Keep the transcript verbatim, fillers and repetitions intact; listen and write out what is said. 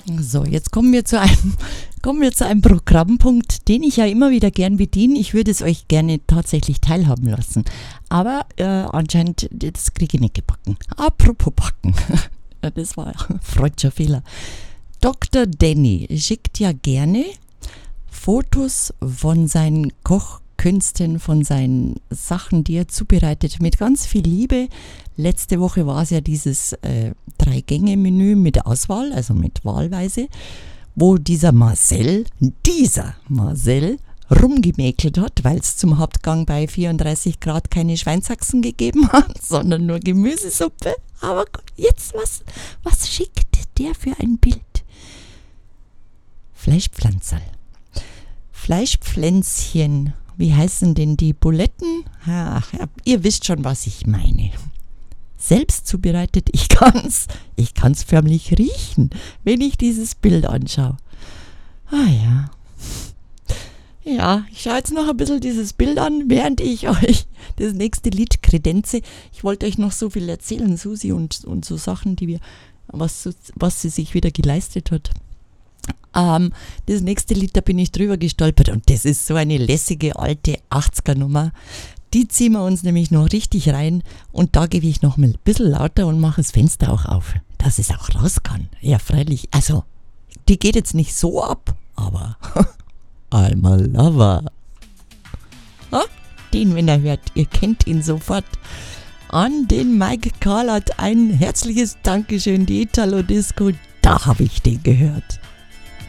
So, jetzt kommen wir zu einem, kommen wir zu einem Programmpunkt, den ich ja immer wieder gern bediene. Ich würde es euch gerne tatsächlich teilhaben lassen. Aber äh, anscheinend, das kriege ich nicht gebacken. Apropos backen. Das war ein freudscher Fehler. Doktor Danny schickt ja gerne Fotos von seinen Kochkünsten, von seinen Sachen, die er zubereitet, mit ganz viel Liebe. Letzte Woche war es ja dieses äh, Drei-Gänge-Menü mit Auswahl, also mit Wahlweise, wo dieser Marcel, dieser Marcel rumgemäkelt hat, weil es zum Hauptgang bei vierunddreißig Grad keine Schweinshaxen gegeben hat, sondern nur Gemüsesuppe. Aber jetzt, was, was schickt der für ein Bild? Fleischpflanzerl. Fleischpflänzchen. Wie heißen denn die Buletten? Ach, ihr wisst schon, was ich meine. Selbst zubereitet, ich kann's, ich kann's förmlich riechen, wenn ich dieses Bild anschaue. Ah ja. Ja, ich schaue jetzt noch ein bisschen dieses Bild an, während ich euch das nächste Lied kredenze. Ich wollte euch noch so viel erzählen, Susi, und, und so Sachen, die wir, was, was sie sich wieder geleistet hat. Ähm, das nächste Lied, da bin ich drüber gestolpert und das ist so eine lässige alte achtziger-Nummer. Die ziehen wir uns nämlich noch richtig rein und da gebe ich noch mal ein bisschen lauter und mache das Fenster auch auf, dass es auch raus kann. Ja, freilich. Also, die geht jetzt nicht so ab, aber I'm a lover. Ha? Den, wenn er hört, ihr kennt ihn sofort. An den Mike Karlat ein herzliches Dankeschön, die Italo Disco, da habe ich den gehört.